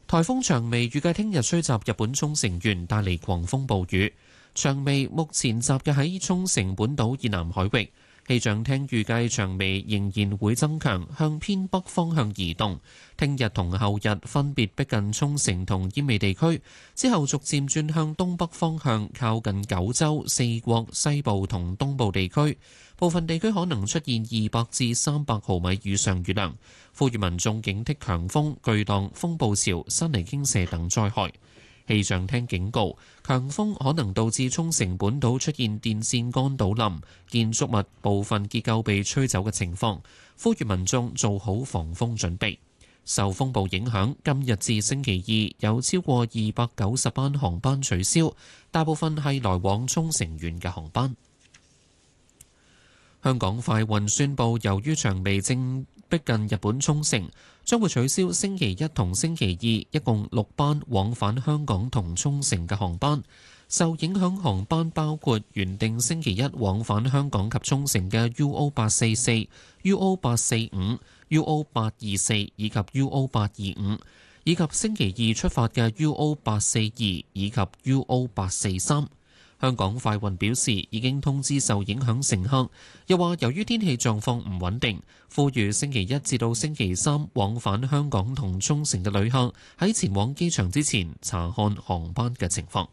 颱風長尾預計聽日吹襲日本沖繩縣，帶嚟狂風暴雨。長尾目前集結喺沖繩本島以南海域，氣象廳預計長尾仍然會增強，向偏北方向移動。聽日同後日分別逼近沖繩同奄美地區，之後逐漸轉向東北方向，靠近九州、四國、西部同東部地區。部分地區可能出現200至300毫米以上雨量，呼籲民眾警惕強風、巨浪、風暴潮、山泥傾瀉等災害。氣象廳警告，強風可能導致沖繩本島出現電線桿倒冧、建築物部分結構被吹走嘅情況，呼籲民眾做好防風準備。受風暴影響，今日至星期二有超過290班航班取消，大部分係來往沖繩縣嘅航班。香港快運宣布，由於長尾正逼近日本沖繩，將會取消星期一同星期二一共6班往返香港同沖繩嘅航班。受影響航班包括原定星期一往返香港及沖繩嘅 UO844、UO845、UO824 以及 UO825， 以及星期二出發嘅 UO842 以及 UO843。香港快運表示已經通知受影響乘客，又話由於天氣狀況唔穩定，呼籲星期一至到星期三往返香港同沖繩嘅旅客喺前往機場之前查看航班嘅情況。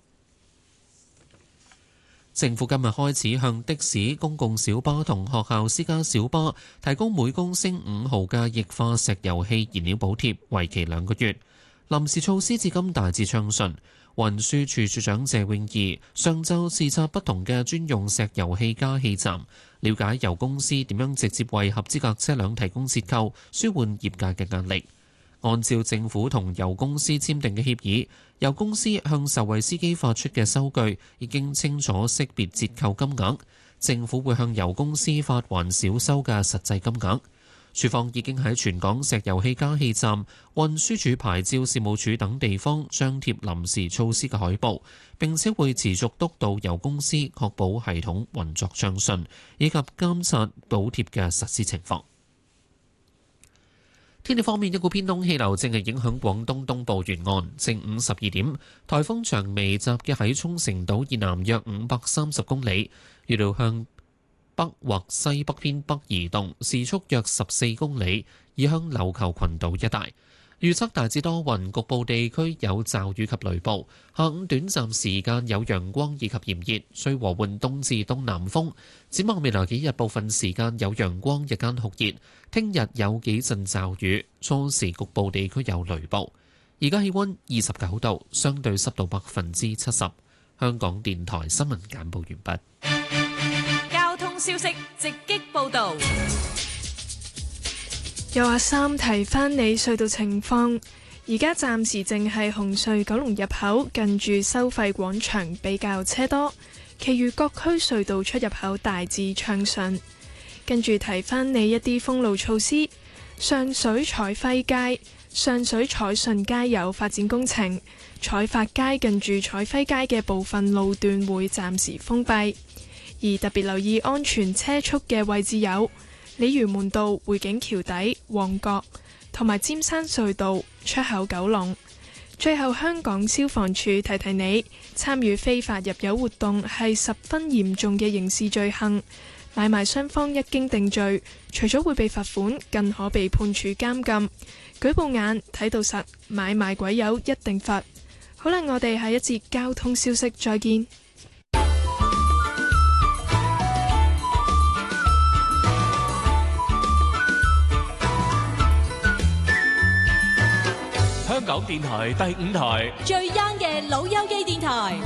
政府今日開始向的士、公共小巴同學校私家小巴提供每公升5毫嘅液化石油氣燃料補貼，為期2個月。臨時措施至今大致暢順。運輸署署長謝永儀上晝視察不同嘅專用石油氣加氣站，了解油公司點樣直接為合資格車輛提供折扣，舒緩業界嘅壓力。按照政府同油公司簽訂嘅協議，油公司向受惠司機發出嘅收據已經清楚識別折扣金額，政府會向油公司發還少收嘅實際金額。署方已經喺全港石油氣加氣站、運輸署牌照事務處等地方張貼臨時措施嘅海報，並且會持續督導油公司確保系統運作暢順，以及監察補貼嘅實施情況。天氣方面，一股偏東氣流正係影響廣東東部沿岸。正午12點，颱風長尾集結喺沖繩島以南約530公里，預料向北或西北偏北移動，時速約14公里，移向琉球群島一帶。預測大致多雲，局部地區有驟雨及雷暴。下午短暫時間有陽光以及炎熱，吹和緩東至東南風。展望未來幾日，部分時間有陽光，日間酷熱。聽日有幾陣驟雨，初時局部地區有雷暴。而家氣溫29度，相對濕度70%。香港電台新聞簡報完畢。 交通消息直擊報道。 有阿三提翻你隧道情況，而家暫時淨係紅隧九龍入口近住收費廣場比較車多，其餘各區隧道出入口大致暢順。跟住提翻你一啲封路措施，上水彩輝街、上水彩順街有發展工程，彩發街近住彩輝街嘅部分路段會暫時封閉，而特別留意安全車速嘅位置有鯉魚門道、匯景橋底、旺角同埋尖山隧道出口九龍。最後，香港消防處提提你，參與非法入油活動係十分嚴重嘅刑事罪行，買賣雙方一經定罪，除咗會被罰款，更可被判處監禁。舉報眼睇到實，買賣鬼友一定罰。好啦，我哋下一節交通消息再見。 香港電台第5台最 young 嘅老友記電台。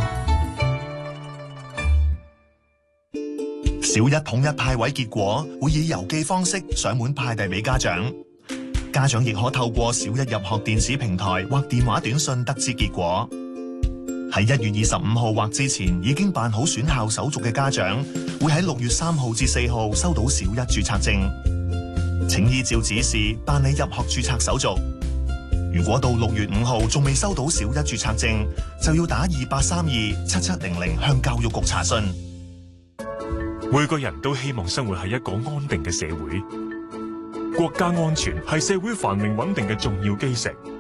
小一統一派位結果會以郵寄方式上門派遞俾家長，家長亦可透過小一入學電子平台或電話短信得知結果。喺1月25號或之前已經辦好選校手續嘅家長，會喺6月3號至4號收到小一註冊證，請依照指示辦理入學註冊手續。如果到6月5號仲未收到小一註冊證，就要打28327700向教育局查詢。 每個人都希望生活喺一個安定嘅社會，國家安全係社會繁榮穩定嘅重要基石。